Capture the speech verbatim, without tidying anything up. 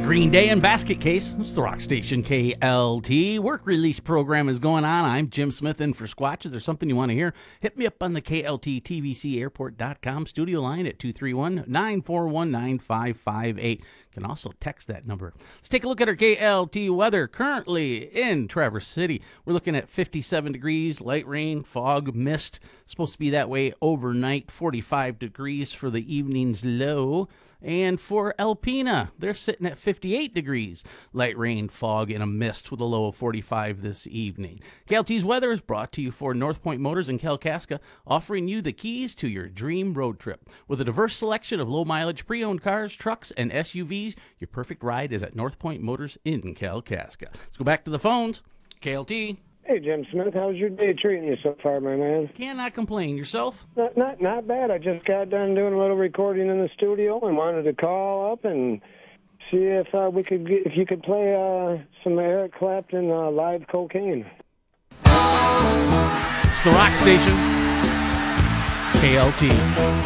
Green Day and Basket Case. It's the rock station K L T. Work release program is going on. I'm Jim Smith in for Squatch. If there's something you want to hear, hit me up on the K L T T V C airport dot com studio line at two three one, nine four one, nine five five eight. You can also text that number. Let's take a look at our K L T weather. Currently in Traverse City, we're looking at fifty-seven degrees, light rain, fog, mist. It's supposed to be that way overnight, forty-five degrees for the evening's low. And for Alpena, they're sitting at fifty-eight degrees, light rain, fog, and a mist with a low of forty-five this evening. K L T's weather is brought to you for North Point Motors in Kalkaska, offering you the keys to your dream road trip. With a diverse selection of low-mileage pre-owned cars, trucks, and S U Vs, your perfect ride is at North Point Motors in Kalkaska. Let's go back to the phones. K L T. Hey, Jim Smith, how's your day treating you so far, my man? Cannot complain. Yourself? Not, not, not bad. I just got done doing a little recording in the studio and wanted to call up and see if uh, we could, get, if you could play uh, some Eric Clapton uh, live cocaine. It's the rock station, K L T.